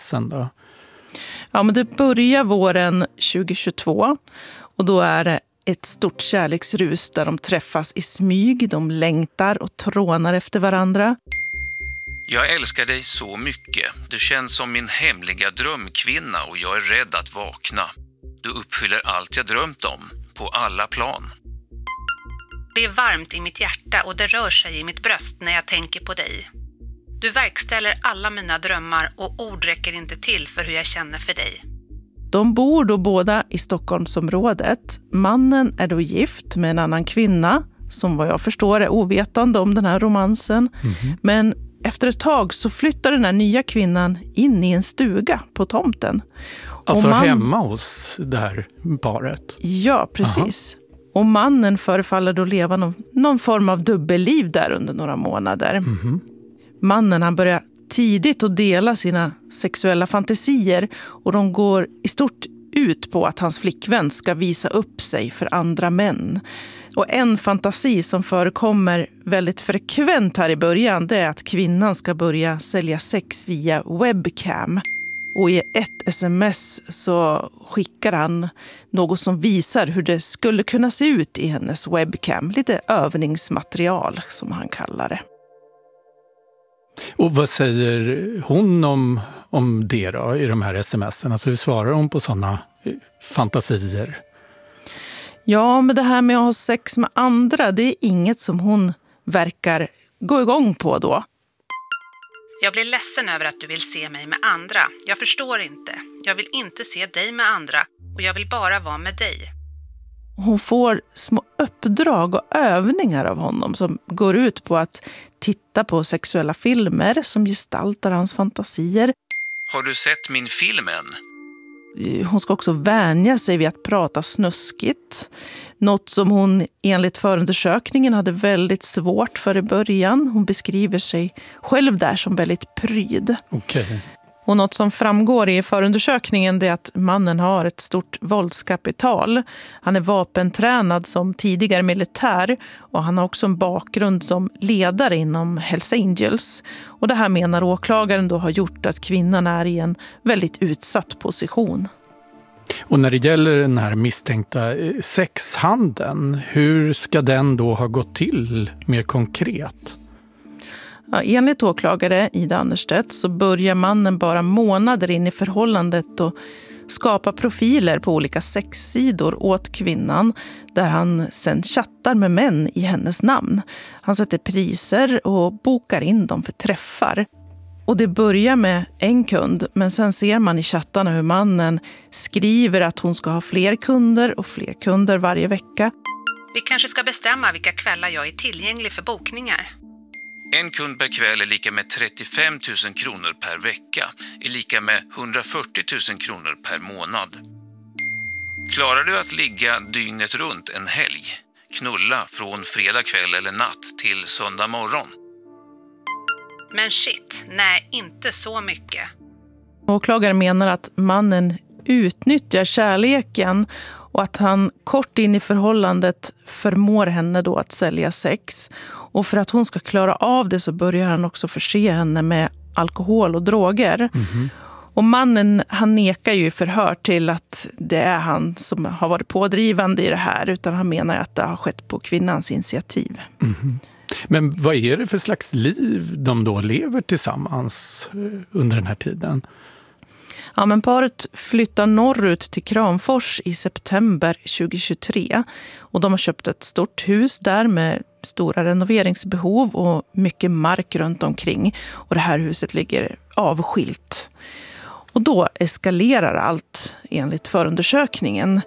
sms:en då? Ja, men det börjar våren 2022 och då är det ett stort kärleksrus där de träffas i smyg, de längtar och trånar efter varandra. Jag älskar dig så mycket. Du känns som min hemliga drömkvinna och jag är rädd att vakna. Du uppfyller allt jag drömt om, på alla plan. Det är varmt i mitt hjärta och det rör sig i mitt bröst när jag tänker på dig. Du verkställer alla mina drömmar och ord räcker inte till för hur jag känner för dig. De bor då båda i Stockholmsområdet. Mannen är då gift med en annan kvinna som vad jag förstår är ovetande om den här romansen. Men efter ett tag så flyttar den här nya kvinnan in i en stuga på tomten. Alltså hemma hos det här paret? Ja, precis. Aha. Och mannen förefaller då leva någon form av dubbelliv där under några månader. Mannen han börjar tidigt att dela sina sexuella fantasier och de går i stort ut på att hans flickvän ska visa upp sig för andra män. Och en fantasi som förekommer väldigt frekvent här i början det är att kvinnan ska börja sälja sex via webcam. Och i ett sms så skickar han något som visar hur det skulle kunna se ut i hennes webcam. Lite övningsmaterial som han kallar det. Och vad säger hon om det då i de här sms'en? Alltså hur svarar hon på sådana fantasier? Ja, men det här med att ha sex med andra, det är inget som hon verkar gå igång på då. Jag blir ledsen över att du vill se mig med andra. Jag förstår inte. Jag vill inte se dig med andra och jag vill bara vara med dig. Hon får små uppdrag och övningar av honom som går ut på att titta på sexuella filmer som gestaltar hans fantasier. Har du sett min film än? Hon ska också vänja sig vid att prata snuskigt. Något som hon enligt förundersökningen hade väldigt svårt för i början. Hon beskriver sig själv där som väldigt pryd. Okej. Och något som framgår i förundersökningen är att mannen har ett stort våldskapital. Han är vapentränad som tidigare militär och han har också en bakgrund som ledare inom Hells Angels. Och det här menar åklagaren då har gjort att kvinnan är i en väldigt utsatt position. Och när det gäller den här misstänkta sexhandeln, hur ska den då ha gått till mer konkret? Ja, enligt åklagare Ida Annerstedt så börjar mannen bara månader in i förhållandet och skapa profiler på olika sexsidor åt kvinnan där han sen chattar med män i hennes namn. Han sätter priser och bokar in dem för träffar. Och det börjar med en kund, men sen ser man i chattarna hur mannen skriver att hon ska ha fler kunder varje vecka. Vi kanske ska bestämma vilka kvällar jag är tillgänglig för bokningar. En kund per kväll är lika med 35 000 kronor per vecka, är lika med 140 000 kronor per månad. Klarar du att ligga dygnet runt en helg? Knulla från fredag kväll eller natt till söndag morgon? Men shit, nej, inte så mycket. Åklagaren menar att mannen utnyttjar kärleken och att han kort in i förhållandet förmår henne då att sälja sex. Och för att hon ska klara av det så börjar han också förse henne med alkohol och droger. Och mannen han nekar ju i förhör till att det är han som har varit pådrivande i det här, utan han menar att det har skett på kvinnans initiativ. Men vad är det för slags liv de då lever tillsammans under den här tiden? Ja, men paret flyttar norrut till Kramfors i september 2023 och de har köpt ett stort hus där med stora renoveringsbehov och mycket mark runt omkring. Och det här huset ligger avskilt. Och då eskalerar allt enligt förundersökningen.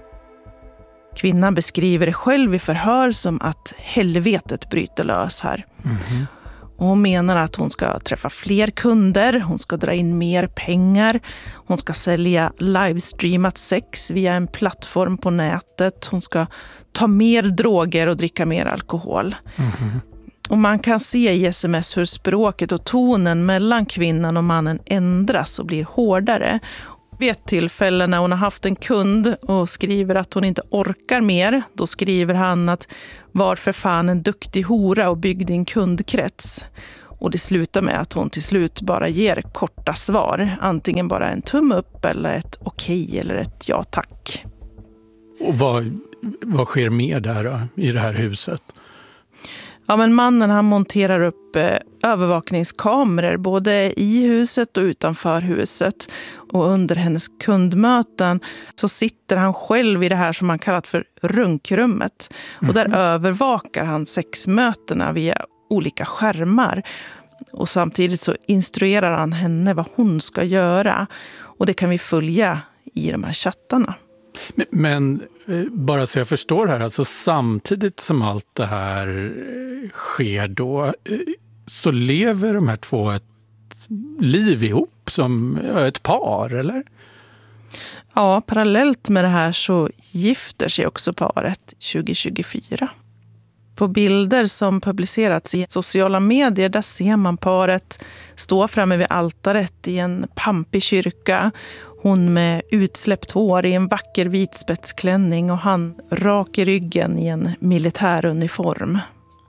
Kvinnan beskriver det själv i förhör som att helvetet bryter lös här. Och hon menar att hon ska träffa fler kunder, hon ska dra in mer pengar, hon ska sälja livestreamat sex via en plattform på nätet, hon ska ta mer droger och dricka mer alkohol. Och man kan se i sms hur språket och tonen mellan kvinnan och mannen ändras och blir hårdare. Vid ett tillfälle när hon har haft en kund och skriver att hon inte orkar mer, då skriver han att var för fan en duktig hora och bygg din kundkrets. Och det slutar med att hon till slut bara ger korta svar. Antingen bara en tumme upp eller ett okej eller ett ja tack. Och vad sker mer där då, i det här huset? Ja, men mannen han monterar upp övervakningskameror både i huset och utanför huset. Och under hennes kundmöten så sitter han själv i det här som man kallat för runkrummet. Och där övervakar han sexmötena via olika skärmar. Och samtidigt så instruerar han henne vad hon ska göra. Och det kan vi följa i de här chattarna. Men bara så jag förstår här, alltså samtidigt som allt det här sker då, så lever de här två ett liv ihop som ett par, eller? Ja, parallellt med det här så gifter sig också paret 2024. På bilder som publicerats i sociala medier där ser man paret stå framme vid altaret i en pampig kyrka. Hon med utsläppt hår i en vacker vitspetsklänning och han rak i ryggen i en militäruniform.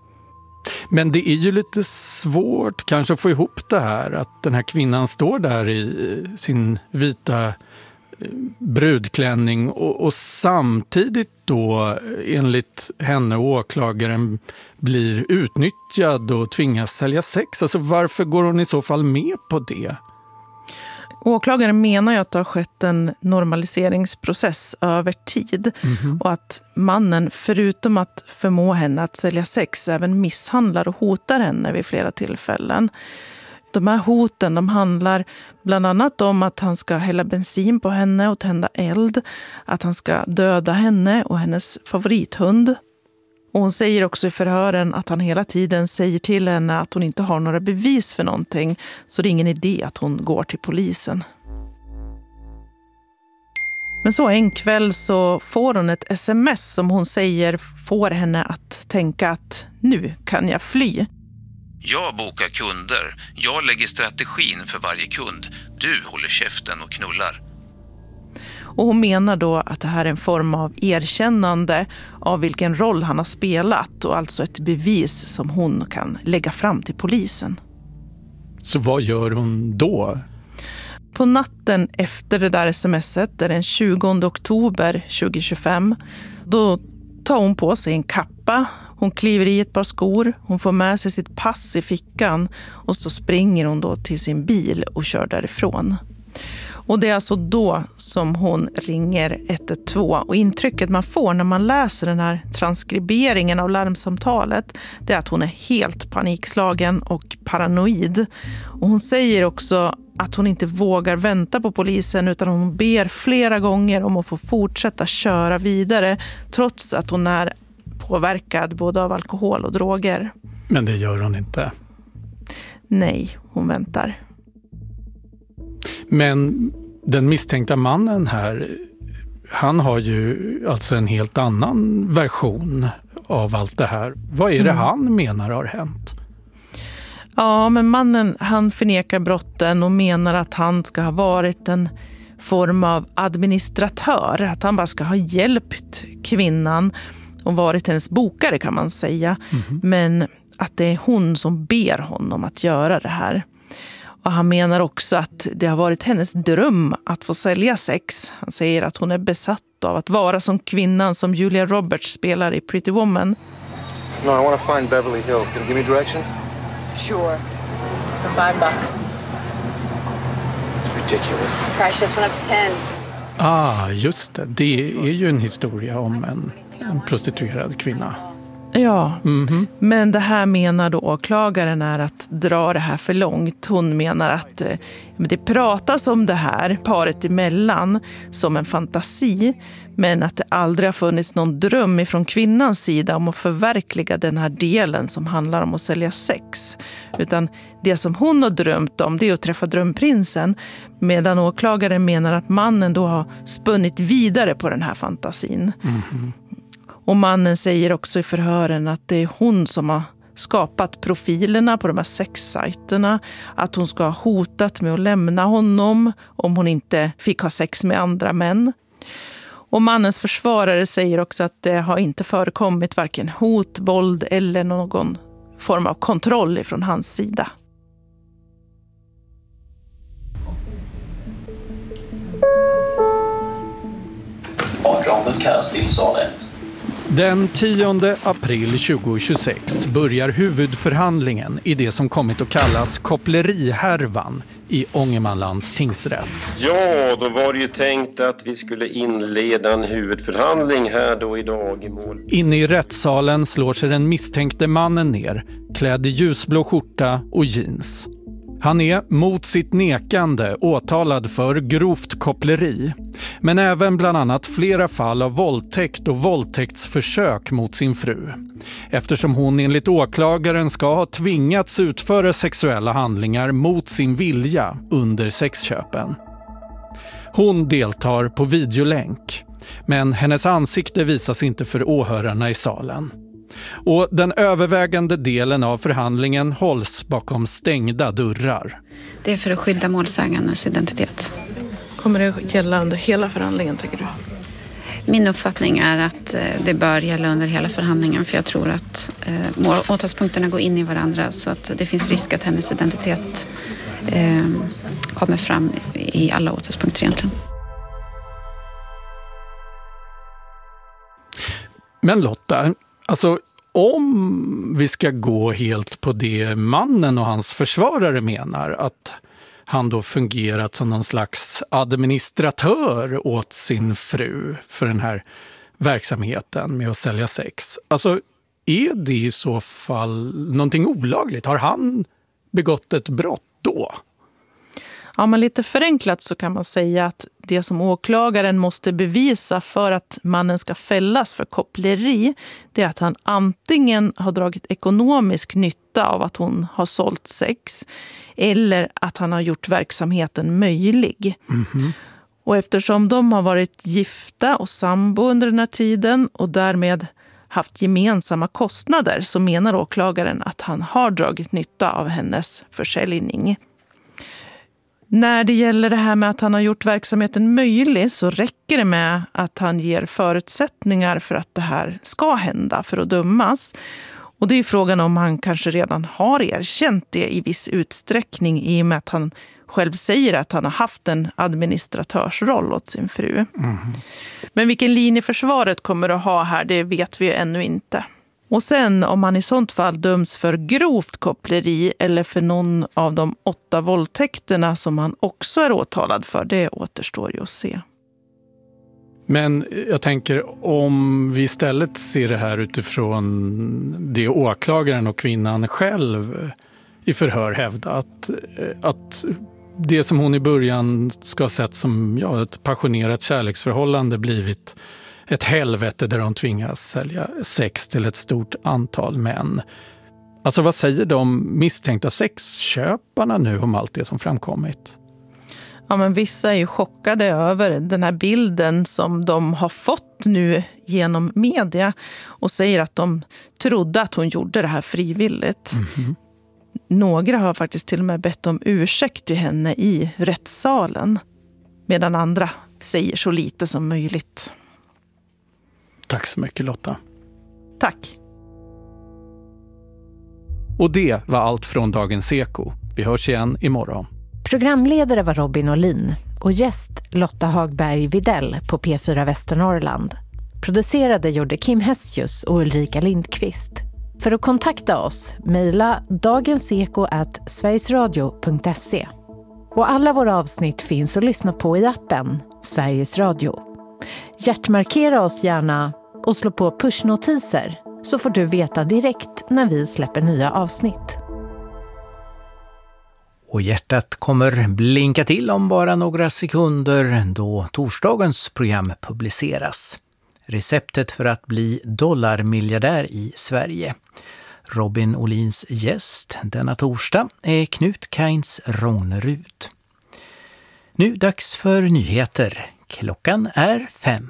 Men det är ju lite svårt kanske att få ihop det här, att den här kvinnan står där i sin vita brudklänning och samtidigt då enligt henne och åklagaren blir utnyttjad och tvingas sälja sex. Alltså varför går hon i så fall med på det? Åklagaren menar ju att det har skett en normaliseringsprocess över tid och att mannen förutom att förmå henne att sälja sex även misshandlar och hotar henne vid flera tillfällen. De här hoten de handlar bland annat om att han ska hälla bensin på henne och tända eld, att han ska döda henne och hennes favorithund. Och hon säger också i förhören att han hela tiden säger till henne att hon inte har några bevis för någonting, så det är ingen idé att hon går till polisen. Men så en kväll så får hon ett sms som hon säger får henne att tänka att nu kan jag fly. Jag bokar kunder. Jag lägger strategin för varje kund. Du håller käften och knullar. Och hon menar då att det här är en form av erkännande av vilken roll han har spelat och alltså ett bevis som hon kan lägga fram till polisen. Så vad gör hon då? På natten efter det där sms:et, den 20 oktober 2025, då tar hon på sig en kappa. Hon kliver i ett par skor, hon får med sig sitt pass i fickan och så springer hon då till sin bil och kör därifrån. Och det är alltså då som hon ringer 112 och intrycket man får när man läser den här transkriberingen av larmsamtalet det är att hon är helt panikslagen och paranoid. Och hon säger också att hon inte vågar vänta på polisen utan hon ber flera gånger om att få fortsätta köra vidare trots att hon är påverkad både av alkohol och droger. Men det gör hon inte. Nej, hon väntar. Men den misstänkta mannen här, han har ju alltså en helt annan version av allt det här. Vad är det han menar har hänt? Ja, men mannen han förnekar brotten och menar att han ska ha varit en form av administratör. Att han bara ska ha hjälpt kvinnan och varit hennes bokare kan man säga. Men att det är hon som ber honom att göra det här. Och han menar också att det har varit hennes dröm att få sälja sex. Han säger att hon är besatt av att vara som kvinnan som Julia Roberts spelar i Pretty Woman. No, I want to find Beverly Hills. Can you give me directions? Sure. For $5. Ridiculous. Price just went up to 10. Just det. Det är ju en historia om en prostituerad kvinna. Ja, men det här menar då åklagaren är att dra det här för långt. Hon menar att det pratas om det här paret emellan som en fantasi, men att det aldrig har funnits någon dröm ifrån kvinnans sida om att förverkliga den här delen som handlar om att sälja sex. Utan det som hon har drömt om det är att träffa drömprinsen, medan åklagaren menar att mannen då har spunnit vidare på den här fantasin. Och mannen säger också i förhören att det är hon som har skapat profilerna på de här sexsajterna. Att hon ska ha hotat med att lämna honom om hon inte fick ha sex med andra män. Och mannens försvarare säger också att det har inte förekommit varken hot, våld eller någon form av kontroll från hans sida. Den 10 april 2026 börjar huvudförhandlingen i det som kommit att kallas kopplerihärvan i Ångermanlands tingsrätt. Ja, då var det ju tänkt att vi skulle inleda en huvudförhandling här då idag i mål. Inne i rättssalen slår sig den misstänkte mannen ner, klädd i ljusblå skjorta och jeans. Han är mot sitt nekande åtalad för grovt koppleri, men även bland annat flera fall av våldtäkt och våldtäktsförsök mot sin fru. Eftersom hon enligt åklagaren ska ha tvingats utföra sexuella handlingar mot sin vilja under sexköpen. Hon deltar på videolänk, men hennes ansikte visas inte för åhörarna i salen. Och den övervägande delen av förhandlingen hålls bakom stängda dörrar. Det är för att skydda målsägandens identitet. Kommer det gälla under hela förhandlingen, tycker du? Min uppfattning är att det bör gälla under hela förhandlingen, för jag tror att åtalspunkterna går in i varandra, så att det finns risk att hennes identitet kommer fram i alla åtalspunkter egentligen. Men Lotta, alltså om vi ska gå helt på det mannen och hans försvarare menar, att han då fungerat som någon slags administratör åt sin fru för den här verksamheten med att sälja sex. Alltså, är det i så fall någonting olagligt? Har han begått ett brott då? Ja, men lite förenklat så kan man säga att det som åklagaren måste bevisa för att mannen ska fällas för koppleri, det är att han antingen har dragit ekonomisk nytta av att hon har sålt sex, eller att han har gjort verksamheten möjlig. Mm-hmm. Och eftersom de har varit gifta och sambo under den här tiden och därmed haft gemensamma kostnader, så menar åklagaren att han har dragit nytta av hennes försäljning. När det gäller det här med att han har gjort verksamheten möjlig, så räcker det med att han ger förutsättningar för att det här ska hända för att dömas. Och det är frågan om han kanske redan har erkänt det i viss utsträckning, i och med att han själv säger att han har haft en administratörsroll åt sin fru. Mm. Men vilken linje försvaret kommer att ha här, det vet vi ju ännu inte. Och sen om han i sånt fall döms för grovt koppleri eller för någon av de 8 våldtäkterna som han också är åtalad för, det återstår ju att se. Men jag tänker, om vi istället ser det här utifrån det åklagaren och kvinnan själv i förhör hävdar, att det som hon i början ska ha sett som ett passionerat kärleksförhållande blivit ett helvete där de tvingas sälja sex till ett stort antal män. Alltså, vad säger de misstänkta sexköparna nu om allt det som framkommit? Ja, men vissa är ju chockade över den här bilden som de har fått nu genom media och säger att de trodde att hon gjorde det här frivilligt. Mm-hmm. Några har faktiskt till och med bett om ursäkt till henne i rättssalen, medan andra säger så lite som möjligt. Tack så mycket, Lotta. Tack. Och det var allt från Dagens Eko. Vi hörs igen imorgon. Programledare var Robin Olin och gäst Lotta Hagberg Videll på P4 Västernorrland. Producerade gjorde Kim Hessius och Ulrika Lindqvist. För att kontakta oss, mejla dagenseko@sverigesradio.se. Och alla våra avsnitt finns att lyssna på i appen Sveriges Radio. Hjärtmarkera oss gärna och slå på pushnotiser, så får du veta direkt när vi släpper nya avsnitt. Och hjärtat kommer blinka till om bara några sekunder då torsdagens program publiceras. Receptet för att bli dollarmiljardär i Sverige. Robin Olins gäst denna torsdag är Knut Kainz Rognerud. Nu dags för nyheter. Klockan är 5.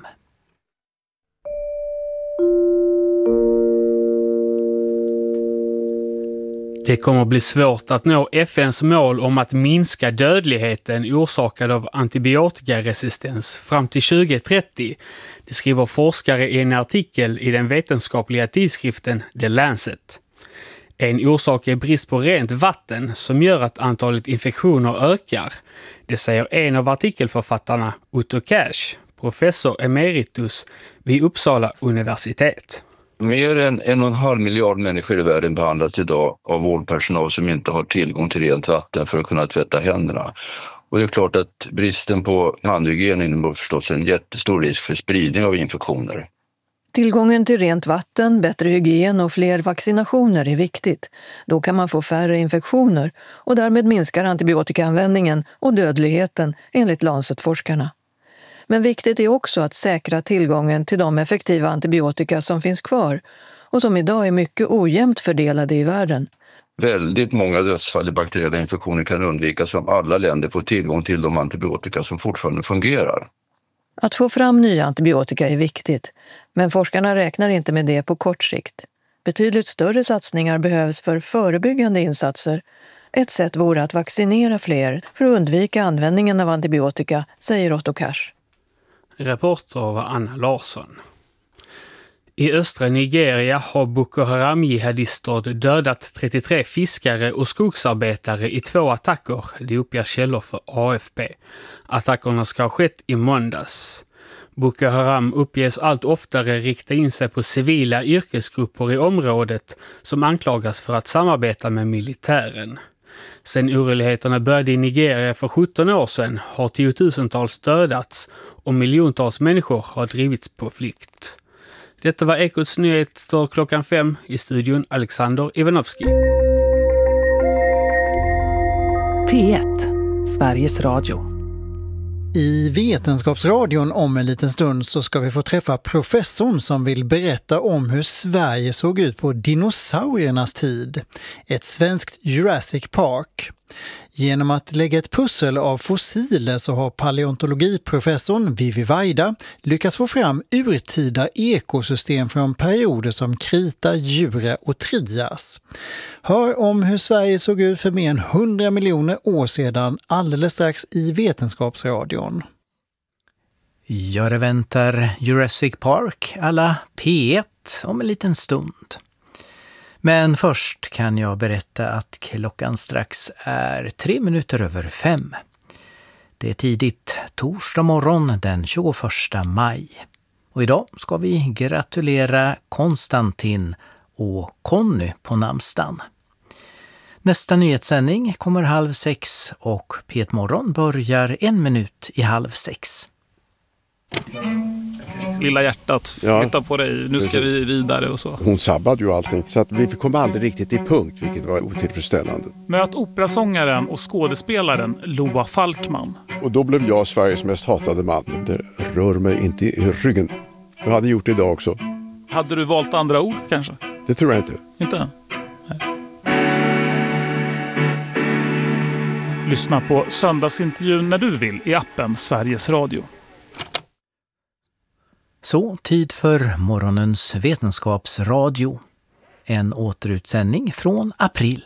Det kommer att bli svårt att nå FNs mål om att minska dödligheten orsakad av antibiotikaresistens fram till 2030. Det skriver forskare i en artikel i den vetenskapliga tidskriften The Lancet. En orsak är brist på rent vatten som gör att antalet infektioner ökar. Det säger en av artikelförfattarna, Otto Cash, professor emeritus vid Uppsala universitet. Mer än 1,5 miljard människor i världen behandlas idag av vårdpersonal som inte har tillgång till rent vatten för att kunna tvätta händerna. Och det är klart att bristen på handhygien innebär förstås en jättestor risk för spridning av infektioner. Tillgången till rent vatten, bättre hygien och fler vaccinationer är viktigt. Då kan man få färre infektioner och därmed minskar antibiotikaanvändningen och dödligheten enligt Lancet-forskarna. Men viktigt är också att säkra tillgången till de effektiva antibiotika som finns kvar och som idag är mycket ojämnt fördelade i världen. Väldigt många dödsfall i bakteriella infektioner kan undvikas om alla länder får tillgång till de antibiotika som fortfarande fungerar. Att få fram nya antibiotika är viktigt, men forskarna räknar inte med det på kort sikt. Betydligt större satsningar behövs för förebyggande insatser. Ett sätt vore att vaccinera fler för att undvika användningen av antibiotika, säger Otto Cash. Reporter var Anna Larsson. I östra Nigeria har Boko Haram-jihadister dödat 33 fiskare och skogsarbetare i 2 attacker, det uppger källor för AFP. Attackerna ska ha skett i måndags. Boko Haram uppges allt oftare rikta in sig på civila yrkesgrupper i området som anklagas för att samarbeta med militären. Sen oroligheterna började i Nigeria för 17 år sedan har tiotusentals dödats och miljontals människor har drivits på flykt. Detta var Ekots nyheter klockan 5 i studion Alexander Ivanovski. P1, Sveriges Radio. I Vetenskapsradion om en liten stund så ska vi få träffa professorn som vill berätta om hur Sverige såg ut på dinosauriernas tid. Ett svenskt Jurassic Park. Genom att lägga ett pussel av fossiler så har paleontologiprofessorn Vivi Vaida lyckats få fram urtida ekosystem från perioder som Krita, Jura och Trias. Hör om hur Sverige såg ut för mer än 100 miljoner år sedan alldeles strax i Vetenskapsradion. Ja, det väntar Jurassic Park alla P1 om en liten stund. Men först kan jag berätta att klockan strax är 3 minuter över 5. Det är tidigt torsdag morgon den 21 maj. Och idag ska vi gratulera Konstantin och Conny på namnsdagen. Nästa nyhetssändning kommer 5:30 och P1 Morgon börjar 1 minut i 5:30. Lilla hjärtat, flytta på dig, nu ska vi vidare och så. Hon sabbade ju allting så att vi kom aldrig riktigt i punkt, vilket var otillfredsställande. Möt operasångaren och skådespelaren Loa Falkman. Och då blev jag Sveriges mest hatade man. Det rör mig inte i ryggen. Jag hade gjort det idag också. Hade du valt andra ord kanske? Det tror jag inte. Inte? Nej. Lyssna på söndagsintervjun när du vill i appen Sveriges Radio. Så, tid för morgonens vetenskapsradio. En återutsändning från april.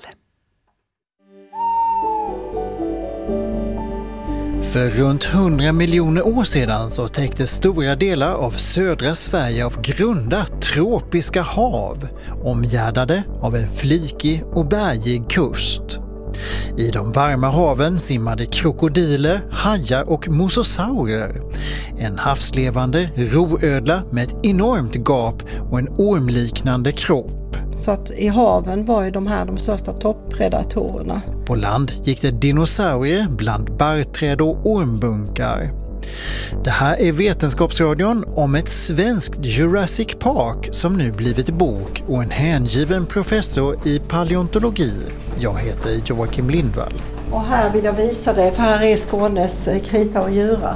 För runt 100 miljoner år sedan så täcktes stora delar av södra Sverige av grunda tropiska hav, omgärdade av en flikig och bergig kust. I de varma haven simmade krokodiler, hajar och mososaurer. En havslevande roödla med ett enormt gap och en ormliknande kropp. Så att i haven var ju de största toppredatorerna. På land gick det dinosaurier bland barrträd och ormbunkar. Det här är Vetenskapsradion om ett svenskt Jurassic Park som nu blivit bok och en hängiven professor i paleontologi. Jag heter Joakim Lindvall. Och här vill jag visa dig, för här är Skånes Krita och Jura.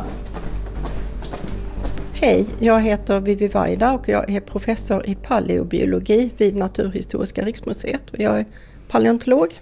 Hej, jag heter Vivi Vaida och jag är professor i paleobiologi vid Naturhistoriska riksmuseet och jag är paleontolog.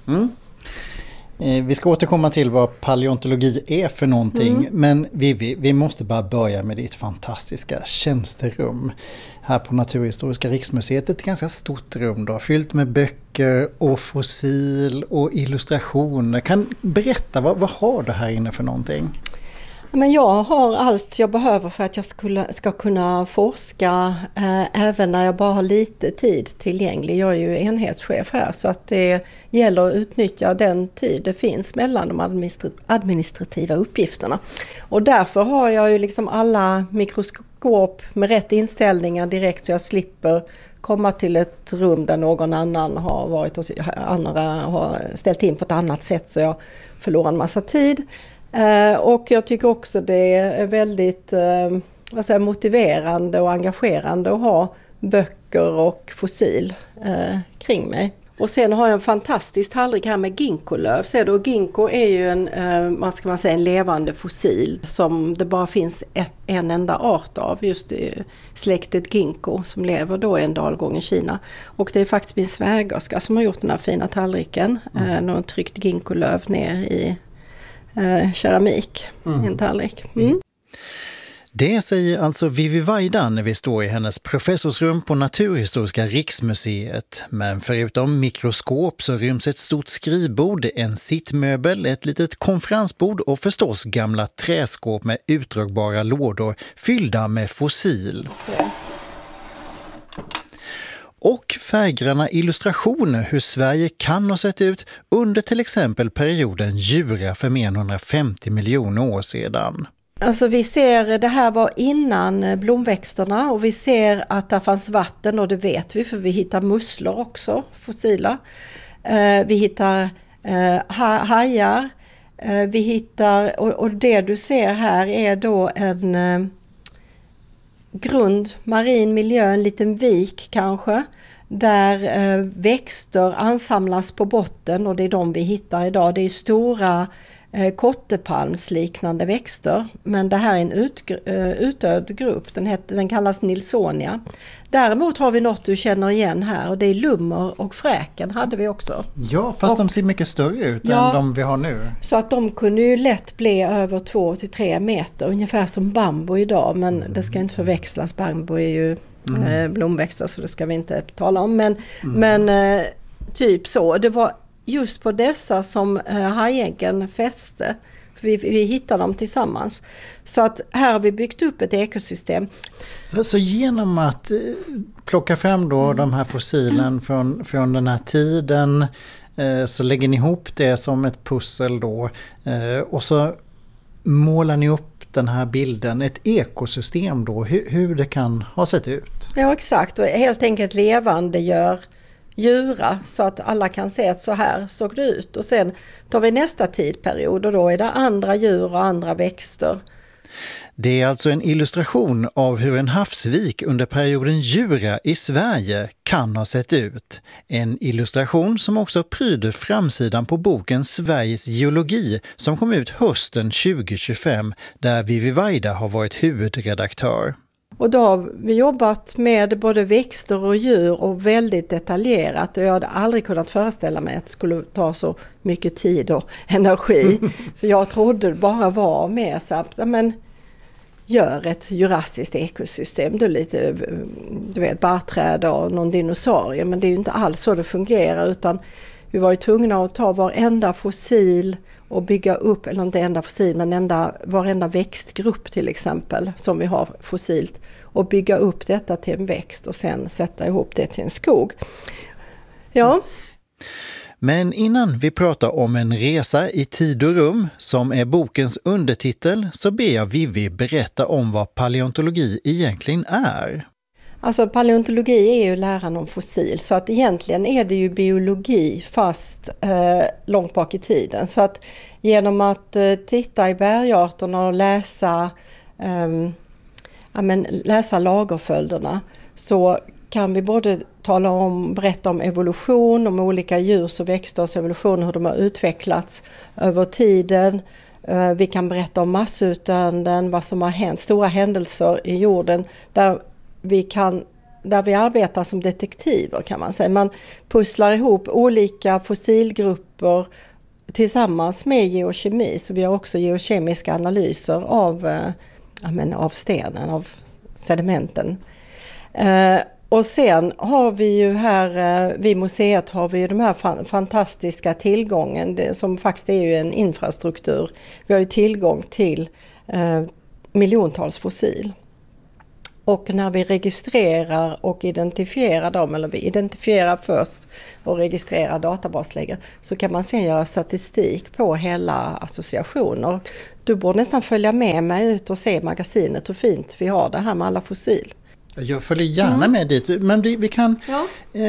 Vi ska återkomma till vad paleontologi är för någonting, men vi måste bara börja med ditt fantastiska tjänsterum. Här på Naturhistoriska riksmuseet, ett ganska stort rum då, fyllt med böcker och fossil och illustrationer. Kan berätta, vad har du här inne för någonting? Men jag har allt jag behöver för att jag ska kunna forska även när jag bara har lite tid tillgänglig. Jag är ju enhetschef här, så att det gäller att utnyttja den tid det finns mellan de administrativa uppgifterna. Och därför har jag ju liksom alla mikroskop med rätt inställningar direkt, så jag slipper komma till ett rum där någon annan har varit och andra har ställt in på ett annat sätt, så jag förlorar en massa tid. Och jag tycker också det är väldigt motiverande och engagerande att ha böcker och fossil kring mig. Och sen har jag en fantastisk tallrik här med ginkgolöv. Ser du, och ginkgo är ju en levande fossil som det bara finns en enda art av, just släktet ginkgo, som lever då i en dalgång i Kina. Och det är faktiskt min svägerska som har gjort den här fina tallriken. Någon tryckt ginkgolöv ner i keramik i en tallrik. Det säger alltså Vivi Vaida när vi står i hennes professorsrum på Naturhistoriska riksmuseet. Men förutom mikroskop så ryms ett stort skrivbord, en sittmöbel, ett litet konferensbord och förstås gamla träskåp med utdragbara lådor fyllda med fossil. Och färggranna illustrationer hur Sverige kan ha sett ut under till exempel perioden Jura för mer än 150 miljoner år sedan. Alltså vi ser, det här var innan blomväxterna, och vi ser att det fanns vatten, och det vet vi för vi hittar musslor också, fossila. Vi hittar hajar, vi hittar, och det du ser här är då en grund marin miljö, en liten vik kanske, där växter ansamlas på botten, och det är de vi hittar idag. Det är stora kottepalmsliknande växter, men det här är en utdöd grupp. Den kallas Nilssonia. Däremot har vi något du känner igen här, och det är lummer och fräken hade vi också. Ja, fast de ser mycket större ut än de vi har nu. Så att de kunde ju lätt bli över 2-3 meter, ungefär som bambu idag, men det ska inte förväxlas. Bambu är ju blomväxter, så det ska vi inte tala om. Men typ så. Det var just på dessa som hajäggen fäste. Vi hittar dem tillsammans. Så att här har vi byggt upp ett ekosystem. Så genom att plocka fram då de här fossilen från den här tiden, så lägger ni ihop det som ett pussel då, och så målar ni upp den här bilden, ett ekosystem då, hur det kan ha sett ut. Ja, exakt, och helt enkelt levande gör djura så att alla kan se att så här såg det ut. Och sen tar vi nästa tidperiod, och då är det andra djur och andra växter. Det är alltså en illustration av hur en havsvik under perioden Jura i Sverige kan ha sett ut. En illustration som också pryder framsidan på boken Sveriges geologi som kom ut hösten 2025, där Vivi Vaida har varit huvudredaktör. Och då har vi jobbat med både växter och djur och väldigt detaljerat, och jag hade aldrig kunnat föreställa mig att det skulle ta så mycket tid och energi. För jag trodde det bara var med så att, men gör ett jurassiskt ekosystem, du vet, barrträd och någon dinosaurie, men det är ju inte alls så det fungerar, utan vi var ju tvungna att ta varenda fossil och bygga upp, eller inte enda fossil, men varenda växtgrupp till exempel som vi har fossilt, och bygga upp detta till en växt och sen sätta ihop det till en skog. Ja. Men innan vi pratar om en resa i tid och rum, som är bokens undertitel, så ber jag Vivi berätta om vad paleontologi egentligen är. Alltså paleontologi är ju läran om fossil, så att egentligen är det ju biologi fast långt bak i tiden. Så att genom att titta i bergarterna och läsa lagerföljderna, så kan vi både berätta om evolution, om olika djurs och växters evolution, hur de har utvecklats över tiden. Vi kan berätta om massutdöenden, vad som har hänt, stora händelser i jorden där vi arbetar som detektiver, kan man säga. Man pusslar ihop olika fossilgrupper tillsammans med geokemi, så vi har också geokemiska analyser av stenen, av sedimenten. Och sen har vi ju här vid museet har vi ju de här fantastiska tillgången som faktiskt är ju en infrastruktur. Vi har ju tillgång till miljontals fossil. Och när vi registrerar och identifierar dem, eller vi identifierar först och registrerar databaslägger, så kan man sen göra statistik på hela associationer. Du borde nästan följa med mig ut och se magasinet hur fint vi har det här med alla fossil. Jag följer gärna med dit, men vi kan... Ja.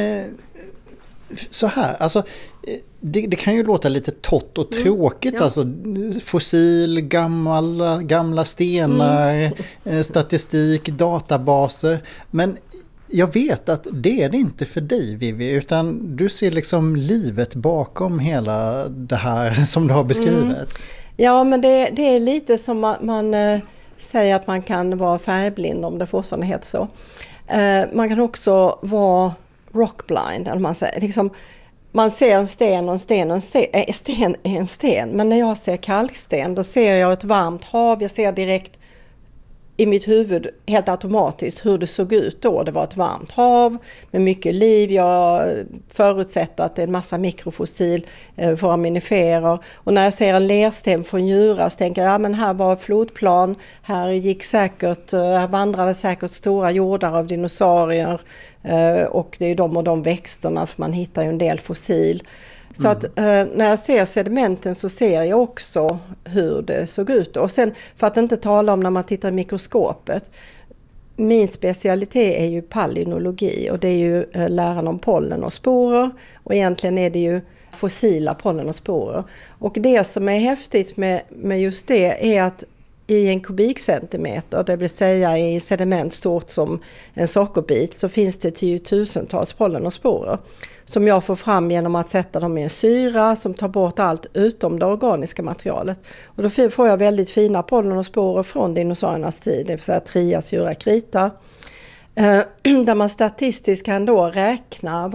Så här, alltså det kan ju låta lite torrt och tråkigt, alltså fossil, gamla stenar, statistik, databaser, men jag vet att det är det inte för dig, Vivi, utan du ser liksom livet bakom hela det här som du har beskrivit. Ja, men det är lite som man säger att man kan vara färgblind, om det fortfarande heter så. Man kan också vara rockblind, eller man säger liksom, man ser en sten och en sten och sten är en sten, men när jag ser kalksten då ser jag ett varmt hav, jag ser direkt i mitt huvud helt automatiskt hur det såg ut då. Det var ett varmt hav med mycket liv. Jag förutsätter att det är en massa mikrofossil, foraminiferer. Och när jag ser en lersten från Djura så tänker jag, ja men här var flodplan, här vandrade säkert stora jordar av dinosaurier. Och det är ju de och de växterna, för man hittar ju en del fossil. Så att när jag ser sedimenten så ser jag också hur det såg ut. Och sen, för att inte tala om när man tittar i mikroskopet. Min specialitet är ju palynologi, och det är ju läran om pollen och sporer. Och egentligen är det ju fossila pollen och sporer. Och det som är häftigt med just det är att i en kubikcentimeter, det vill säga i sediment stort som en sockerbit, så finns det 10-tusentals pollen och sporer som jag får fram genom att sätta dem i en syra som tar bort allt utom det organiska materialet. Och då får jag väldigt fina pollen och sporer från dinosauriernas tid, det vill säga Trias, Jura, Krita. Där man statistiskt kan då räkna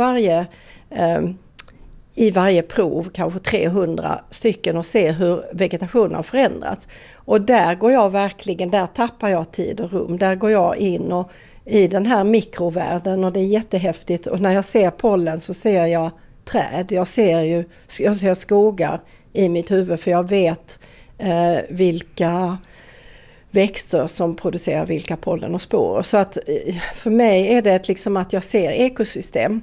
i varje prov, kanske 300 stycken, och se hur vegetationen har förändrats. Och där tappar jag tid och rum. Där går jag in och i den här mikrovärlden, och det är jättehäftigt. Och när jag ser pollen så ser jag träd. Jag ser skogar i mitt huvud, för jag vet vilka växter som producerar vilka pollen och sporer. Så att för mig är det liksom att jag ser ekosystem.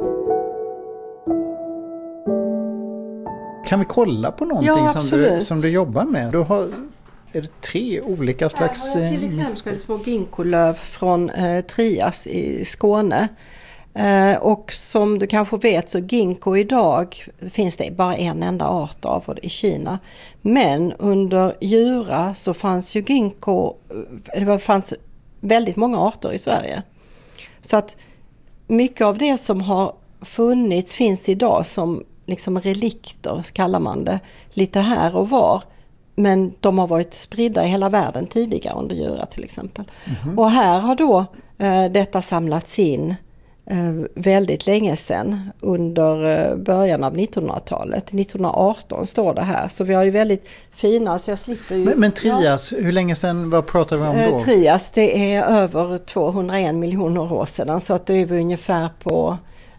Kan vi kolla på någonting som du jobbar med? Du har, är det 3 olika slags... Här har jag till exempel små ginkgolöv från Trias i Skåne. Och som du kanske vet så ginkgo idag finns det bara en enda art av i Kina. Men under Djura så fanns ju ginkgo, det fanns väldigt många arter i Sverige. Så att mycket av det som har funnits finns idag som liksom relikter, kallar man det, lite här och var. Men de har varit spridda i hela världen tidigare under Djura till exempel. Mm-hmm. Och här har då detta samlats in väldigt länge sedan, under början av 1900-talet. 1918 står det här. Så vi har ju väldigt fina, så jag slipper ju... Men Trias, hur länge sedan, vad pratar vi om då? Trias, det är över 201 miljoner år sedan. Så att det är ungefär på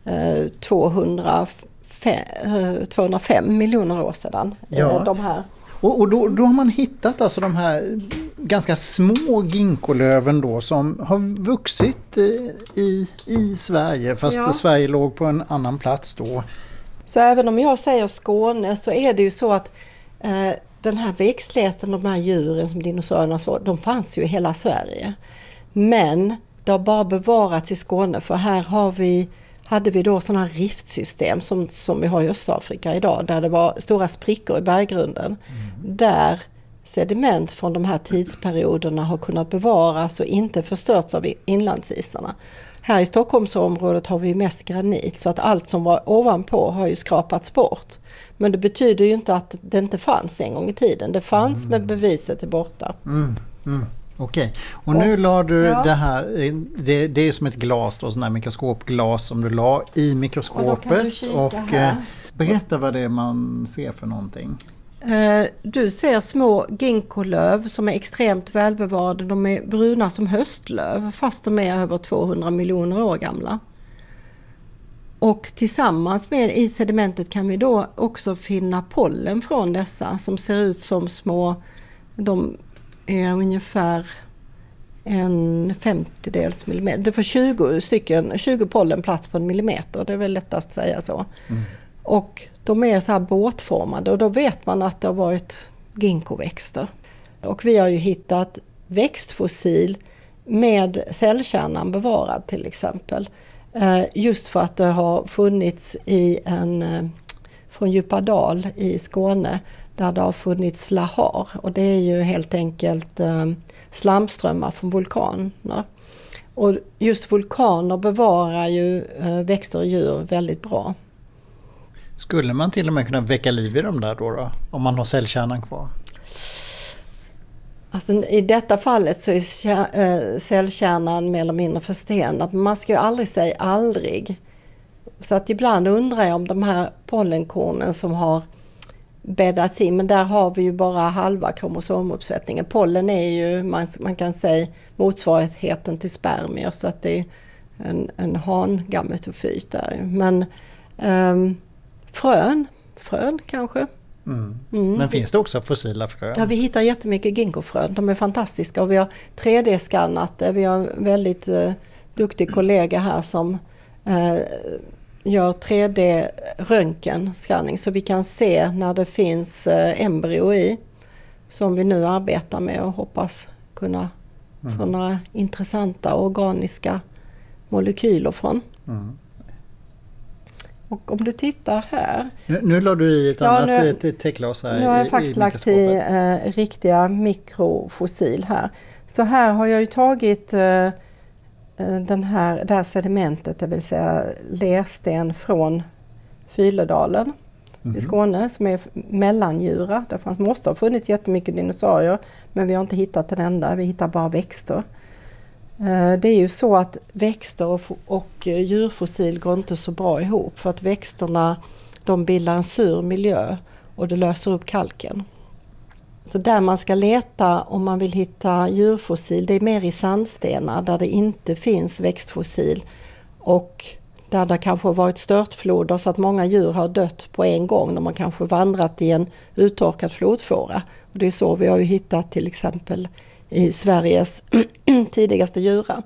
205 miljoner år sedan. De här. Och då har man hittat alltså de här ganska små ginkgolöven då som har vuxit i Sverige, fast Sverige låg på en annan plats då. Så även om jag säger Skåne så är det ju så att den här växtligheten, de här djuren som dinosaurierna så, de fanns ju i hela Sverige. Men det har bara bevarats i Skåne, för här hade vi då sådana riftsystem som vi har i Östafrika idag, där det var stora sprickor i berggrunden. Mm. Där sediment från de här tidsperioderna har kunnat bevaras och inte förstörts av inlandsisarna. Här i Stockholmsområdet har vi mest granit, så att allt som var ovanpå har ju skrapats bort. Men det betyder ju inte att det inte fanns en gång i tiden. Det fanns, men beviset är borta. Okej, och nu la du det här, det är som ett glas då, sån här mikroskopglas som du la i mikroskopet, och berätta vad det är man ser för någonting. Du ser små ginkgolöv som är extremt välbevarade. De är bruna som höstlöv, fast de är över 200 miljoner år gamla. Och tillsammans med i sedimentet kan vi då också finna pollen från dessa som ser ut som små, är ungefär en 50-dels millimeter. Det får 20 pollen plats på en millimeter. Det är väl lättast att säga så. Och de är så här båtformade och då vet man att det har varit ginkgoväxter. Och vi har ju hittat växtfossil med cellkärnan bevarad till exempel. Just för att det har funnits från Djupadal i Skåne där det har funnits lahar. Och det är ju helt enkelt slamströmmar från vulkaner. Och just vulkaner bevarar ju växter och djur väldigt bra. Skulle man till och med kunna väcka liv i dem där då? Om man har cellkärnan kvar? Alltså, i detta fallet så är cellkärnan mer eller mindre förstenad. Men man ska ju aldrig säga aldrig. Så att ibland undrar jag om de här pollenkornen som har bäddats in. Men där har vi ju bara halva kromosomuppsättningen. Pollen är ju, man kan säga, motsvarigheten till spermier. Så att det är en hangametofyt där. Men frön kanske. Men finns det också fossila frön? Ja, vi hittar jättemycket ginkgofrön. De är fantastiska och vi har 3D-skannat det. Vi har en väldigt duktig kollega här som gör 3D-röntgenskanning så vi kan se när det finns embryo i som vi nu arbetar med och hoppas kunna få några intressanta organiska molekyler från. Och om du tittar här... Nu la du i ett annat täckglas här. Nu har jag faktiskt lagt i riktiga mikrofossil här. Så här har jag ju tagit det här sedimentet, det vill säga lersten från Fyledalen i Skåne som är mellandjura. Det måste ha funnits jättemycket dinosaurier men vi har inte hittat en enda, vi hittar bara växter. Det är ju så att växter och djurfossil går inte så bra ihop för att växterna de bildar en sur miljö och det löser upp kalken. Så där man ska leta om man vill hitta djurfossil det är mer i sandstenar där det inte finns växtfossil och där det kanske har varit störtfloder så att många djur har dött på en gång när man kanske vandrat i en uttorkad flodfåra. Och det är så vi har ju hittat till exempel i Sveriges tidigaste djura.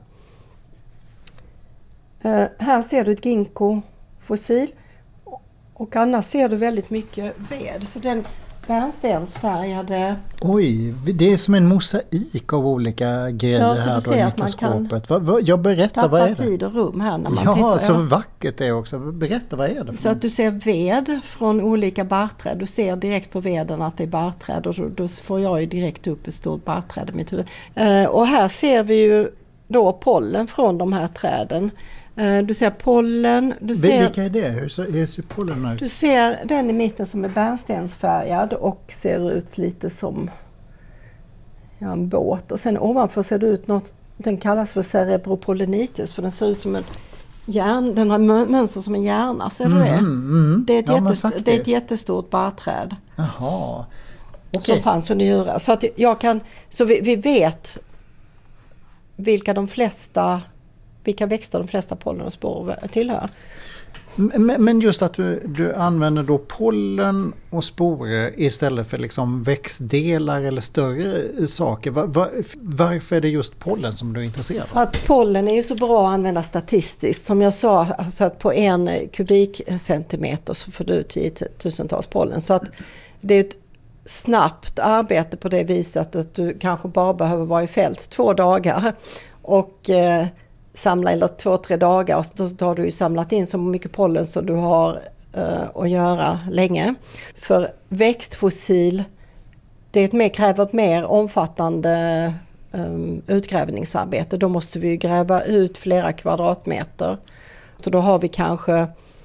Här ser du ett ginkgofossil och annars ser du väldigt mycket ved. Så den bärnstensfärgade... Oj, det är som en mosaik av olika grejer här då i mikroskopet. Jag berättar, vad är det? Tid och rum här när man tittar. Ja, så vackert det är också. Berätta, vad är det? Så att du ser ved från olika barrträd. Du ser direkt på veden att det är barrträd och då får jag ju direkt upp ett stort barrträd i mitt huvud. Och här ser vi ju då pollen från de här träden. Du ser pollen. Vilka är det? Hur ser pollen ut? Du ser den i mitten som är bärnstensfärgad och ser ut lite som en båt. Och sen ovanför ser det ut något, den kallas för cerebropollinitis för den ser ut som en den har mönster som en hjärna. Ser du det? Det är ett jättestort barrträd. Jaha. Okay. Som fanns under djura. Så att vi vet vilka växter de flesta pollen och spår tillhör. Men just att du använder då pollen och sporer istället för liksom växtdelar eller större saker. Varför är det just pollen som du är intresserad av? För att pollen är ju så bra att använda statistiskt. Som jag sa, alltså att på 1 kubikcentimeter så får du ut 10 000-tals pollen. Så att det är ett snabbt arbete på det viset att du kanske bara behöver vara i fält 2 dagar och samla eller 2-3 dagar och då har du ju samlat in så mycket pollen så du har att göra länge. För växtfossil kräver ett mer omfattande utgrävningsarbete. Då måste vi gräva ut flera kvadratmeter. Så då har vi kanske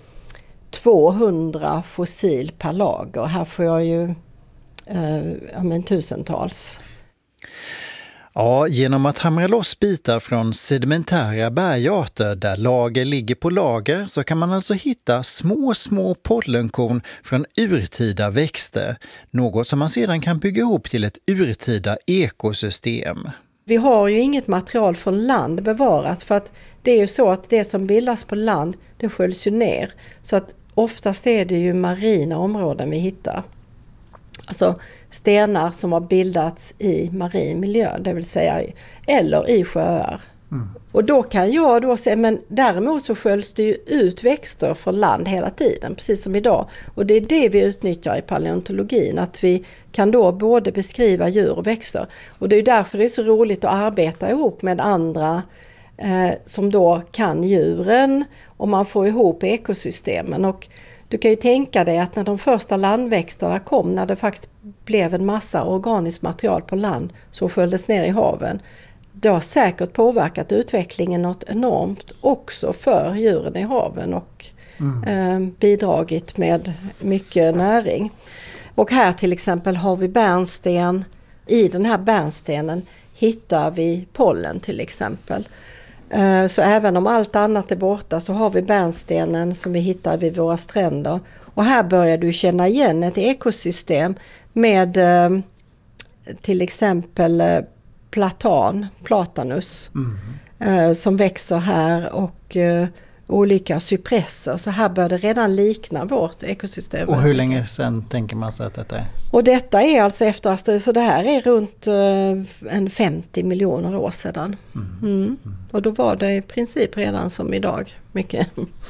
200 fossil per lager. Här får jag ju tusentals. Ja, genom att hamra loss bitar från sedimentära bergarter där lager ligger på lager så kan man alltså hitta små pollenkorn från urtida växter. Något som man sedan kan bygga ihop till ett urtida ekosystem. Vi har ju inget material från land bevarat för att det är ju så att det som bildas på land det sköljs ju ner. Så att oftast är det ju marina områden vi hittar. Alltså stenar som har bildats i marin miljö, det vill säga eller i sjöar. Och då kan jag då säga, men däremot så sköljs det ju ut växter från land hela tiden, precis som idag. Och det är det vi utnyttjar i paleontologin, att vi kan då både beskriva djur och växter. Och det är därför det är så roligt att arbeta ihop med andra som då kan djuren, och man får ihop ekosystemen. Och du kan ju tänka dig att när de första landväxterna kom, när det faktiskt blev en massa organiskt material på land som sköljdes ner i haven, det har säkert påverkat utvecklingen något enormt också för djuren i haven och bidragit med mycket näring. Och här till exempel har vi bärnsten. I den här bärnstenen hittar vi pollen till exempel. Så även om allt annat är borta så har vi bärnstenen som vi hittar vid våra stränder. Och här börjar du känna igen ett ekosystem med till exempel platanus som växer här och olika cypresser. Så här bör det redan likna vårt ekosystem. Och hur länge sedan tänker man sig att detta är? Och detta är alltså efter, så det här är runt en 50 miljoner år sedan. Och då var det i princip redan som idag mycket.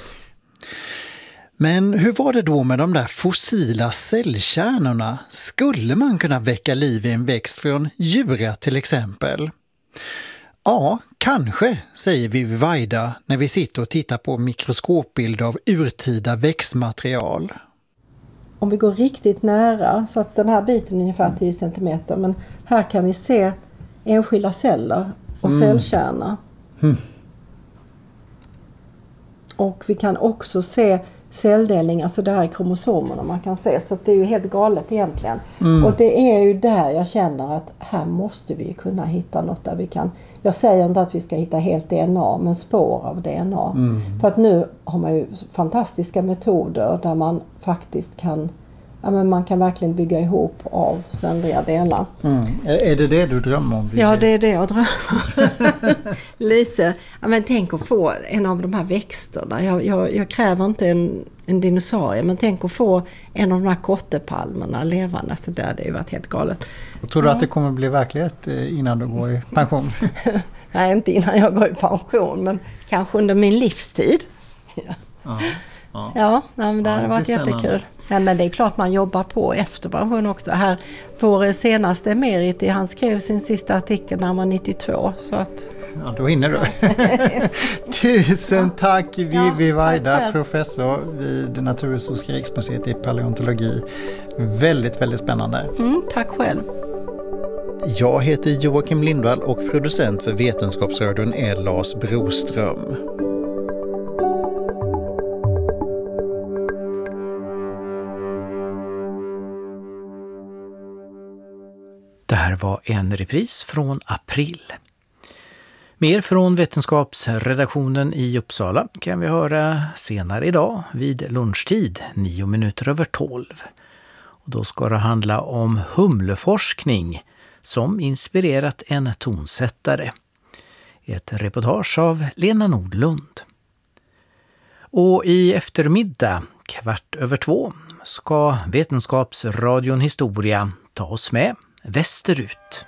Men hur var det då med de där fossila cellkärnorna? Skulle man kunna väcka liv i en växt från djura till exempel? Ja, kanske, säger Vivi Vaida när vi sitter och tittar på mikroskopbilder av urtida växtmaterial. Om vi går riktigt nära, så att den här biten är ungefär 10 cm, men här kan vi se enskilda celler och cellkärnor. Och vi kan också se celldelning, alltså det här är kromosomerna man kan se, så det är ju helt galet egentligen. Och det är ju där jag känner att här måste vi kunna hitta något där vi kan, jag säger inte att vi ska hitta helt DNA, men spår av DNA. För att nu har man ju fantastiska metoder där man faktiskt kan, ja, men man kan verkligen bygga ihop av söndriga delar. Är det det du drömmer om? Ja, det är det jag drömmer om. Lite. Ja, men tänk att få en av de här växterna. Jag kräver inte en dinosaurie, men tänk att få en av de här kottepalmerna levande. Så där, det har ju varit helt galet. Tror du att det kommer bli verklighet innan du går i pension? Nej, inte innan jag går i pension, men kanske under min livstid. Ja, men det har varit jättekul. Ja, men det är klart man jobbar på efter pension också. Här, vår senaste emerit, han skrev sin sista artikel när han var 92. Så att... Ja, då hinner du. Tusen tack Vivi Vaida, professor vid Naturhistoriska riksmuseet i paleontologi. Väldigt, väldigt spännande. Tack själv. Jag heter Joakim Lindvall och producent för Vetenskapsradion är Lars Broström. Det här var en repris från april. Mer från Vetenskapsredaktionen i Uppsala kan vi höra senare idag vid lunchtid 12:09. Och då ska det handla om humleforskning som inspirerat en tonsättare. Ett reportage av Lena Nordlund. Och i eftermiddag 14:15 ska Vetenskapsradion Historia ta oss med västerut.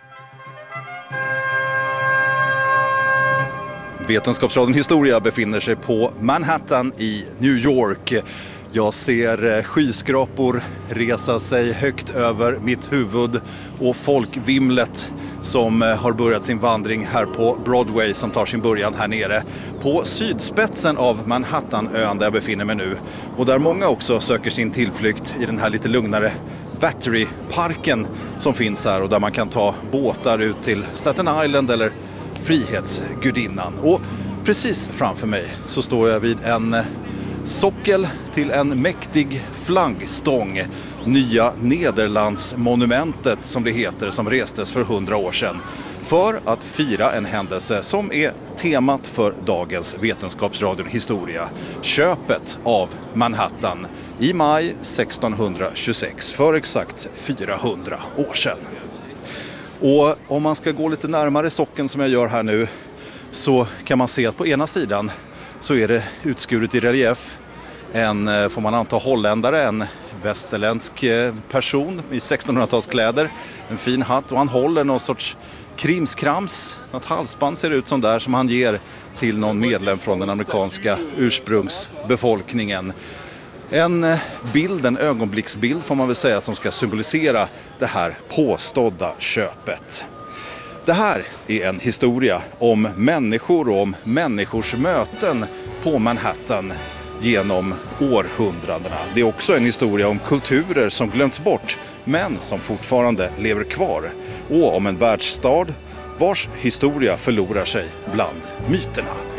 Vetenskapsradion Historia befinner sig på Manhattan i New York. Jag ser skyskrapor resa sig högt över mitt huvud och folkvimlet som har börjat sin vandring här på Broadway som tar sin början här nere på sydspetsen av Manhattanön där jag befinner mig nu. Och där många också söker sin tillflykt i den här lite lugnare Battery-parken som finns här och där man kan ta båtar ut till Staten Island eller Frihetsgudinnan. Och precis framför mig så står jag vid en sockel till en mäktig flaggstång. Nya Nederlandsmonumentet som det heter, som restes för 100 år sedan. För att fira en händelse som är temat för dagens Vetenskapsradion Historia. Köpet av Manhattan i maj 1626, för exakt 400 år sedan. Och om man ska gå lite närmare socken som jag gör här nu så kan man se att på ena sidan så är det utskuret i relief en, får man anta, holländare, en västerländsk person i 1600-talskläder, en fin hatt, och han håller någon sorts krimskrams, något halsband ser ut som där, som han ger till någon medlem från den amerikanska ursprungsbefolkningen. En ögonblicksbild får man väl säga, som ska symbolisera det här påstådda köpet. Det här är en historia om människor och om människors möten på Manhattan genom århundradena. Det är också en historia om kulturer som glömts bort men som fortfarande lever kvar. Och om en världsstad vars historia förlorar sig bland myterna.